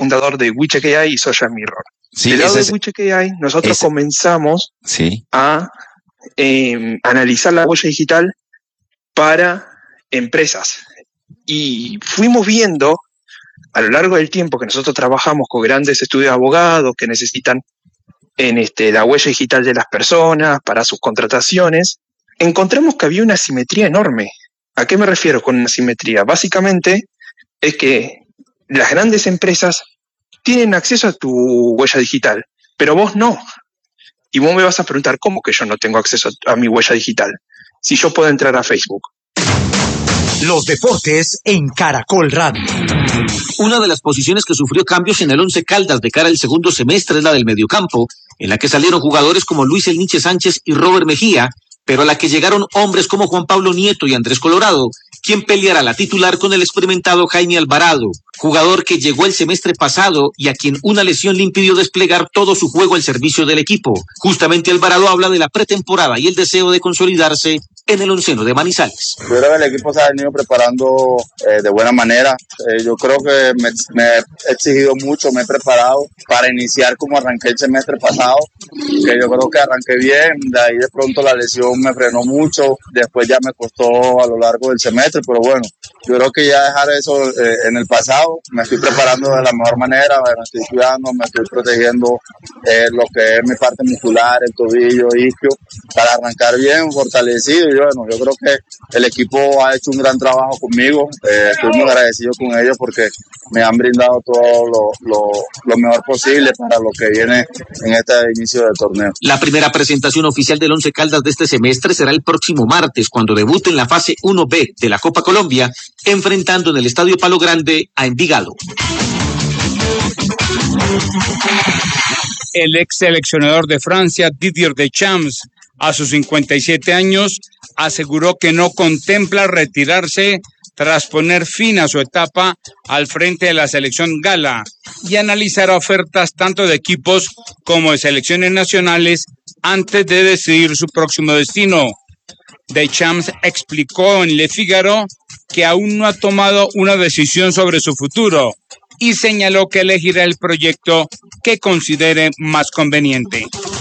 cofundador de WeCheckAI y Social Mirror. Sí, del lado de WeCheckAI, nosotros comenzamos a analizar la huella digital para empresas. Y fuimos viendo a lo largo del tiempo que nosotros trabajamos con grandes estudios de abogados que necesitan la huella digital de las personas para sus contrataciones, encontramos que había una asimetría enorme. ¿A qué me refiero con una asimetría? Básicamente es que las grandes empresas tienen acceso a tu huella digital, pero vos no. Y vos me vas a preguntar, ¿cómo que yo no tengo acceso a mi huella digital? Si yo puedo entrar a Facebook. Los deportes en Caracol Radio. Una de las posiciones que sufrió cambios en el Once Caldas de cara al segundo semestre es la del mediocampo, en la que salieron jugadores como Luis El Niche Sánchez y Robert Mejía, pero a la que llegaron hombres como Juan Pablo Nieto y Andrés Colorado, quien peleará la titular con el experimentado Jaime Alvarado, jugador que llegó el semestre pasado y a quien una lesión le impidió desplegar todo su juego al servicio del equipo. Justamente Alvarado habla de la pretemporada y el deseo de consolidarse en el onceno de Manizales. Yo creo que el equipo se ha venido preparando de buena manera. Yo creo que me he exigido mucho, me he preparado para iniciar como arranqué el semestre pasado, que yo creo que arranqué bien, de ahí de pronto la lesión me frenó mucho, después ya me costó a lo largo del semestre, pero bueno, yo creo que ya dejar eso en el pasado, me estoy preparando de la mejor manera, me estoy cuidando, me estoy protegiendo lo que es mi parte muscular, el tobillo, isquio, para arrancar bien, fortalecido. Y bueno, yo creo que el equipo ha hecho un gran trabajo conmigo, estoy muy agradecido con ellos porque me han brindado todo lo mejor posible para lo que viene en este inicio del torneo. La primera presentación oficial del Once Caldas de este semestre será el próximo martes, cuando debute en la fase 1B de la Copa Colombia, enfrentando en el Estadio Palo Grande a Envigado. El ex seleccionador de Francia, Didier Deschamps, a sus 57 años, aseguró que no contempla retirarse tras poner fin a su etapa al frente de la selección gala y analizará ofertas tanto de equipos como de selecciones nacionales antes de decidir su próximo destino. Deschamps explicó en Le Figaro que aún no ha tomado una decisión sobre su futuro y señaló que elegirá el proyecto que considere más conveniente.